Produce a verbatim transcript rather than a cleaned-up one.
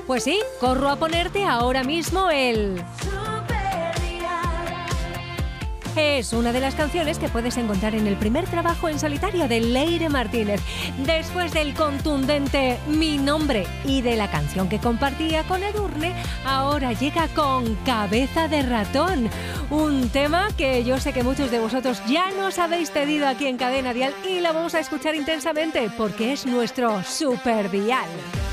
Pues sí, corro a ponerte ahora mismo el... Es una de las canciones que puedes encontrar en el primer trabajo en solitario de Leire Martínez. Después del contundente Mi Nombre y de la canción que compartía con Edurne, ahora llega con Cabeza de Ratón. Un tema que yo sé que muchos de vosotros ya nos habéis pedido aquí en Cadena Dial y la vamos a escuchar intensamente porque es nuestro super dial.